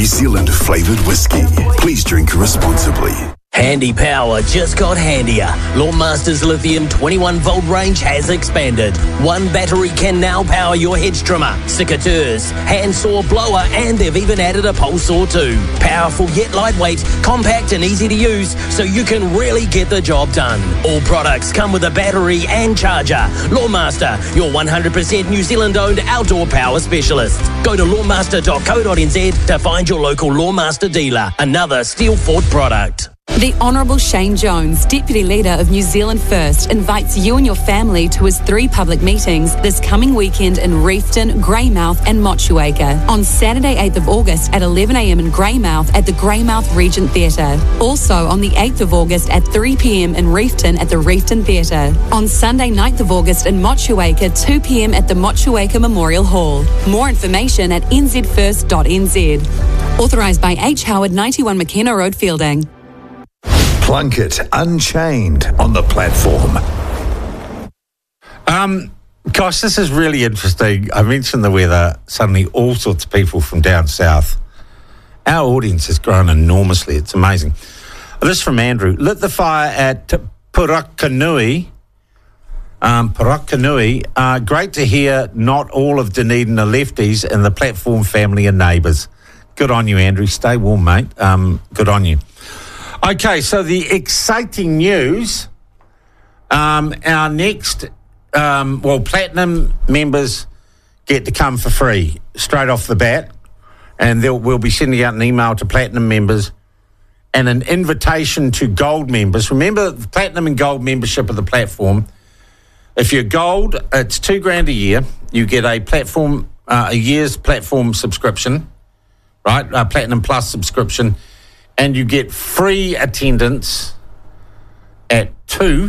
Zealand flavoured whiskey. Please drink responsibly. Handy power just got handier. Lawnmaster's Lithium 21-volt range has expanded. One battery can now power your hedge trimmer, secateurs, handsaw, blower, and they've even added a pole saw too. Powerful yet lightweight, compact and easy to use, so you can really get the job done. All products come with a battery and charger. Lawnmaster, your 100% New Zealand-owned outdoor power specialist. Go to lawnmaster.co.nz to find your local Lawnmaster dealer. Another Steel Fort product. The Honourable Shane Jones, Deputy Leader of New Zealand First, invites you and your family to his 3 public meetings this coming weekend in Reefton, Greymouth and Motueka. On Saturday 8th of August at 11am in Greymouth at the Greymouth Regent Theatre. Also on the 8th of August at 3pm in Reefton at the Reefton Theatre. On Sunday 9th of August in Motueka, 2pm at the Motueka Memorial Hall. More information at nzfirst.nz. Authorised by H. Howard, 91 McKenna Road, Fielding. Plunkett Unchained on the platform. Gosh, this is really interesting. I mentioned the weather. Suddenly all sorts of people from down south. Our audience has grown enormously. It's amazing. This from Andrew. Lit the fire at Purakanui. Great to hear not all of Dunedin are lefties and the platform family and neighbours. Good on you, Andrew. Stay warm, mate. Good on you. Okay, so the exciting news, our next, Platinum members get to come for free straight off the bat, and we'll be sending out an email to Platinum members and an invitation to Gold members. Remember, the Platinum and Gold membership of the platform, if you're Gold, it's $2,000 a year. You get a platform, a year's platform subscription, right? A Platinum Plus subscription. And you get free attendance at two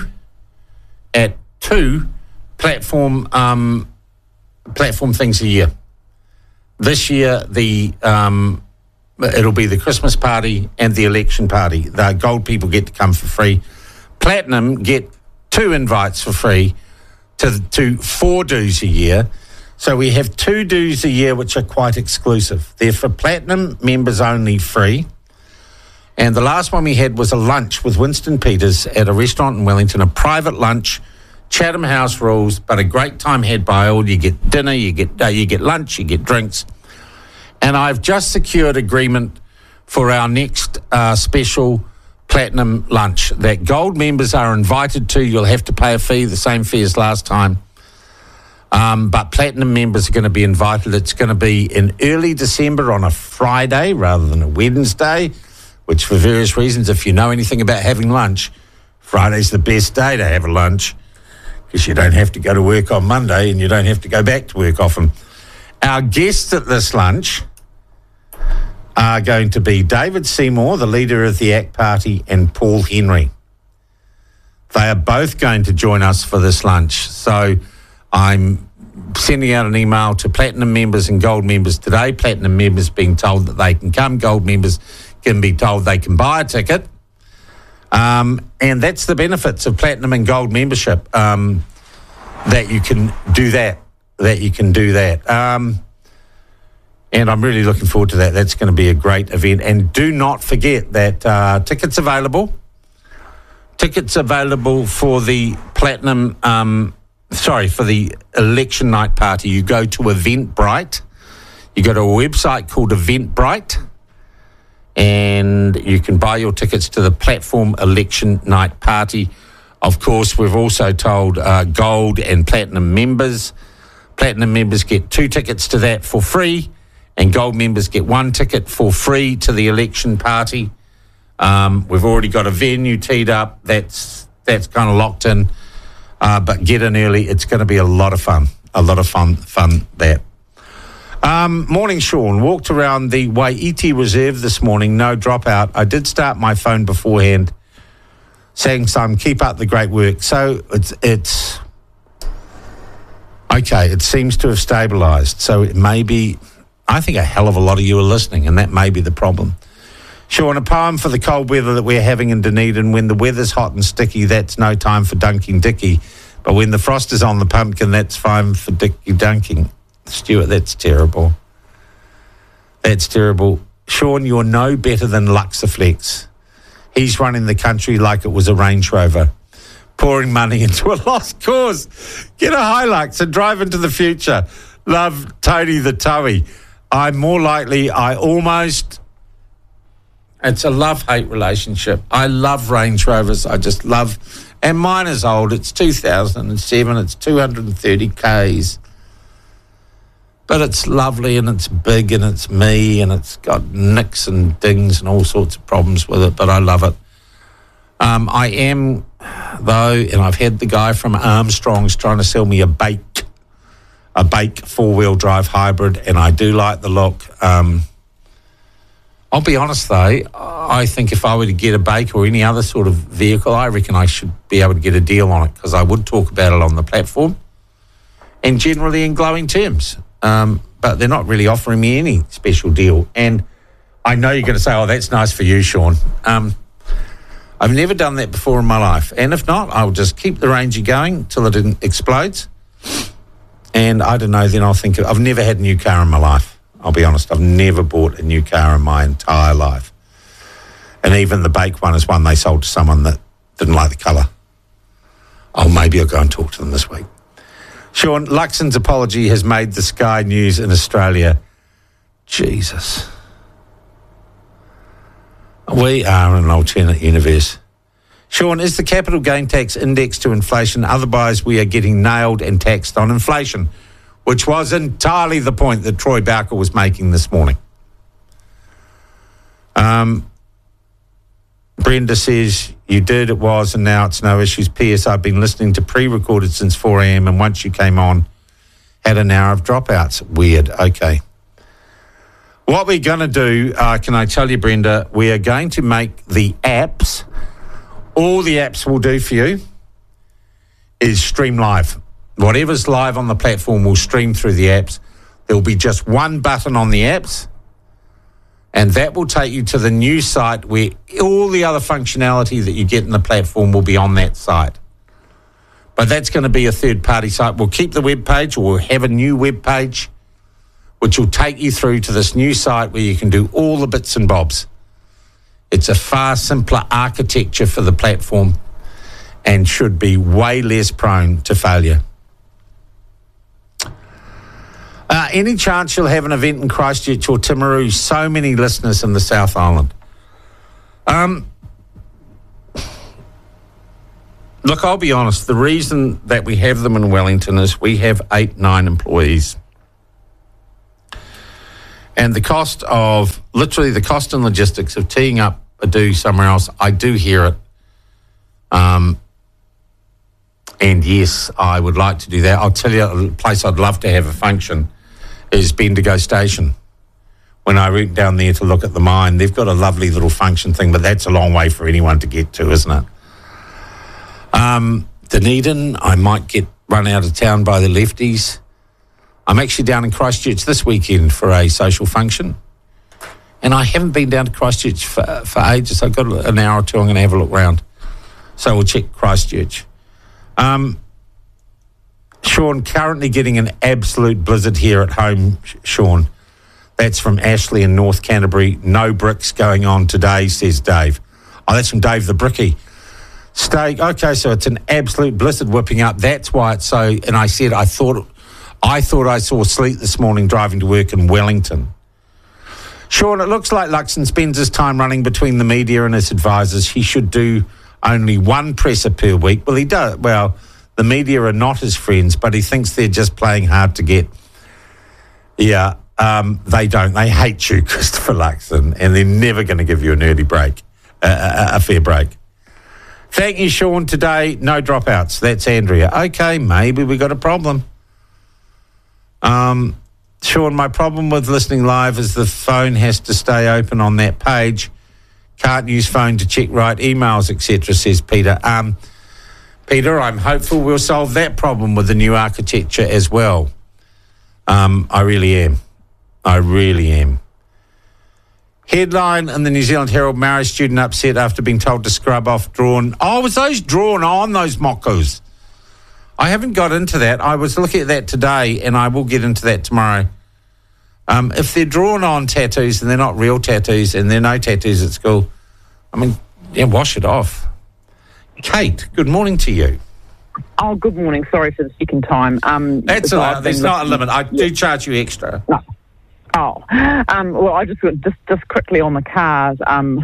platform things a year. This year, it'll be the Christmas party and the election party. The Gold people get to come for free. Platinum get 2 invites for free to 4 dues a year. So we have 2 dues a year, which are quite exclusive. They're for Platinum members only, free. And the last one we had was a lunch with Winston Peters at a restaurant in Wellington, a private lunch, Chatham House rules, but a great time had by all. You get dinner, you get lunch, you get drinks. And I've just secured agreement for our next special Platinum lunch that Gold members are invited to. You'll have to pay a fee, the same fee as last time. But Platinum members are going to be invited. It's going to be in early December on a Friday rather than a Wednesday, which for various reasons, if you know anything about having lunch, Friday's the best day to have a lunch because you don't have to go to work on Monday and you don't have to go back to work often. Our guests at this lunch are going to be David Seymour, the leader of the ACT Party, and Paul Henry. They are both going to join us for this lunch. So I'm sending out an email to Platinum members and Gold members today. Platinum members being told that they can come. Gold members can be told they can buy a ticket. And that's the benefits of Platinum and Gold membership, that you can do that. And I'm really looking forward to that. That's going to be a great event. And do not forget that tickets available. Tickets available for the Platinum, for the election night party. You go to Eventbrite. You go to a website called Eventbrite, and you can buy your tickets to the platform election night party. Of course, we've also told Gold and Platinum members. Platinum members get 2 tickets to that for free, and Gold members get 1 ticket for free to the election party. We've already got a venue teed up. That's kind of locked in. But get in early. It's going to be a lot of fun. That. Morning, Sean. Walked around the Waiti Reserve this morning. No dropout. I did start my phone beforehand, saying some. Keep up the great work. So it's okay. It seems to have stabilised. So it may be. I think a hell of a lot of you are listening, and that may be the problem. Sean, a poem for the cold weather that we're having in Dunedin. When the weather's hot and sticky, that's no time for dunking Dicky. But when the frost is on the pumpkin, that's fine for Dicky dunking. Stuart, that's terrible. That's terrible. Sean, you're no better than Luxaflex. He's running the country like it was a Range Rover, pouring money into a lost cause. Get a Hilux and drive into the future. Love, Tony the Towie. It's a love-hate relationship. I love Range Rovers. I just love, and mine is old. It's 2007. It's 230 Ks. But it's lovely and it's big and it's me and it's got nicks and dings and all sorts of problems with it, but I love it. I am, though, and I've had the guy from Armstrong's trying to sell me a bake four-wheel drive hybrid, and I do like the look. I'll be honest, though, I think if I were to get a bake or any other sort of vehicle, I reckon I should be able to get a deal on it, because I would talk about it on the platform and generally in glowing terms. But they're not really offering me any special deal. And I know you're going to say, oh, that's nice for you, Sean. I've never done that before in my life. And if not, I'll just keep the Ranger going till it explodes. And I don't know, then I'll think, I've never had a new car in my life. I'll be honest, I've never bought a new car in my entire life. And even the bake one is one they sold to someone that didn't like the colour. Oh, maybe I'll go and talk to them this week. Sean, Luxon's apology has made the Sky News in Australia. Jesus. We are in an alternate universe. Sean, is the capital gain tax indexed to inflation? Otherwise, we are getting nailed and taxed on inflation, which was entirely the point that Troy Bowker was making this morning. Brenda says, you did, it was, and now it's no issues. P.S. I've been listening to pre-recorded since 4 a.m. and once you came on, had an hour of dropouts. Weird. Okay. What we're going to do, can I tell you, Brenda, we are going to make the apps, all the apps will do for you is stream live. Whatever's live on the platform will stream through the apps. There'll be just one button on the apps, and that will take you to the new site where all the other functionality that you get in the platform will be on that site. But that's going to be a third-party site. We'll keep the web page, or we'll have a new web page, which will take you through to this new site where you can do all the bits and bobs. It's a far simpler architecture for the platform and should be way less prone to failure. Any chance you'll have an event in Christchurch or Timaru? So many listeners in the South Island. Look, I'll be honest. The reason that we have them in Wellington is we have 8-9 employees. And the cost and logistics of teeing up a do somewhere else, I do hear it. And yes, I would like to do that. I'll tell you a place I'd love to have a function is Bendigo Station. When I went down there to look at the mine, they've got a lovely little function thing, but that's a long way for anyone to get to, isn't it? Dunedin, I might get run out of town by the lefties. I'm actually down in Christchurch this weekend for a social function. And I haven't been down to Christchurch for ages. I've got an hour or two, I'm going to have a look round. So we'll check Christchurch. Sean, currently getting an absolute blizzard here at home, Sean. That's from Ashley in North Canterbury. No bricks going on today, says Dave. Oh, that's from Dave the Brickie. Steak. Okay, so it's an absolute blizzard whipping up. That's why it's so... And I said I thought I saw sleet this morning driving to work in Wellington. Sean, it looks like Luxon spends his time running between the media and his advisors. He should do only one presser per week. Well, he does. Well, the media are not his friends, but he thinks they're just playing hard to get. Yeah, they don't. They hate you, Christopher Luxon, and they're never going to give you an early break, a fair break. Thank you, Sean. Today, no dropouts. That's Andrea. Okay, maybe we got a problem. Sean, my problem with listening live is the phone has to stay open on that page. Can't use phone to check right emails, etc., says Peter. Peter, I'm hopeful we'll solve that problem with the new architecture as well. I really am. Headline in the New Zealand Herald, Maori student upset after being told to scrub off drawn. Oh, was those drawn on, those mokos? I haven't got into that. I was looking at that today, and I will get into that tomorrow. If they're drawn on tattoos and they're not real tattoos and there are no tattoos at school, I mean, yeah, wash it off. Kate, good morning to you. Oh, good morning. Sorry for the second time. That's all right. There's not a limit. I do charge you extra. No. Oh, well, I just quickly on the cars.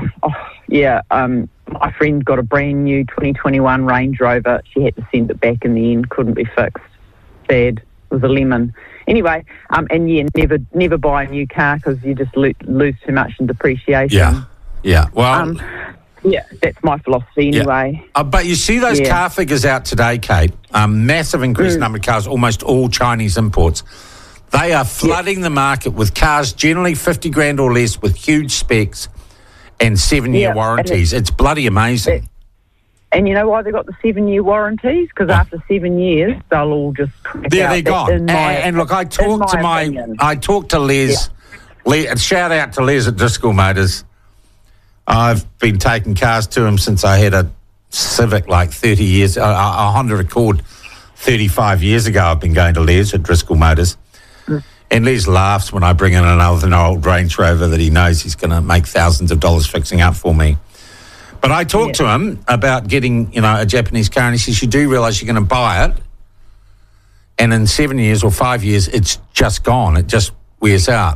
My friend got a brand new 2021 Range Rover. She had to send it back in the end. Couldn't be fixed. Sad. It was a lemon. Anyway, never buy a new car because you just lose too much in depreciation. Yeah. Well, that's my philosophy anyway. Yeah. But you see those car figures out today, Kate. Massive increased number of cars, almost all Chinese imports. They are flooding the market with cars generally 50 grand or less with huge specs and 7-year warranties. It's bloody amazing. And you know why they got the 7-year warranties? Because after 7 years, they'll all just crack out. They're gone. And look, I talked to Les. Shout out to Les at Driscoll Motors. I've been taking cars to him since I had a Civic like 30 years, a Honda Accord 35 years ago. I've been going to Les at Driscoll Motors. And Les laughs when I bring in an old Range Rover that he knows he's going to make thousands of dollars fixing up for me. But I talked to him about getting, a Japanese car, and he says, you do realise you're going to buy it, and in 7 years or 5 years, it's just gone. It just wears out.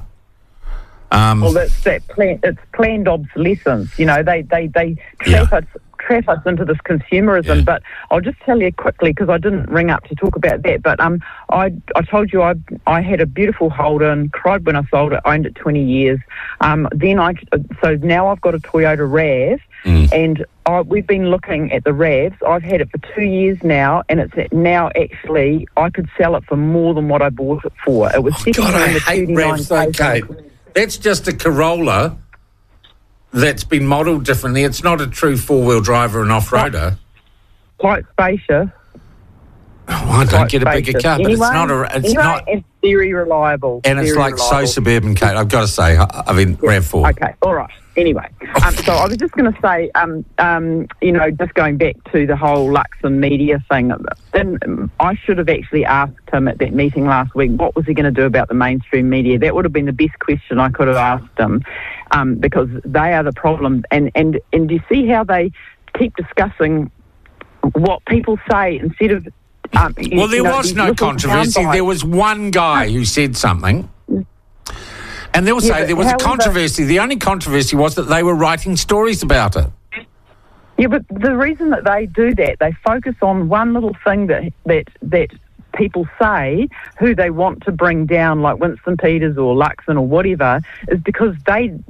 It's planned obsolescence. They trap us into this consumerism. But I'll just tell you quickly, because I didn't ring up to talk about that, but I told you I had a beautiful Holden, cried when I sold it, owned it 20 years. So now I've got a Toyota RAV, and we've been looking at the RAVs. I've had it for 2 years now, and it's now actually, I could sell it for more than what I bought it for. It was I hate RAVs though, Kate. That's just a Corolla that's been modelled differently. It's not a true four-wheel driver and off-roader. Quite spacious. Oh, I don't get a bigger car, but it's not. It's very reliable. And it's so suburban, Kate, I've got to say. RAV4. Okay, all right. Anyway, so I was just going to say, just going back to the whole Luxon media thing, then I should have actually asked him at that meeting last week, what was he going to do about the mainstream media? That would have been the best question I could have asked him, because they are the problem. And do you see how they keep discussing what people say instead of... there was no controversy. There was one guy who said something. And they'll say there was a controversy. The only controversy was that they were writing stories about it. Yeah, but the reason that they do that, they focus on one little thing that people say, who they want to bring down, like Winston Peters or Luxon or whatever, is because they